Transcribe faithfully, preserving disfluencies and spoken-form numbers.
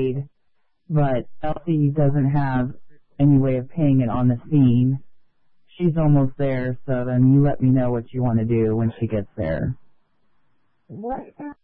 paid, but Elsie doesn't have any way of paying it on the scene. She's almost there, so then you let me know what you want to do when she gets there. What?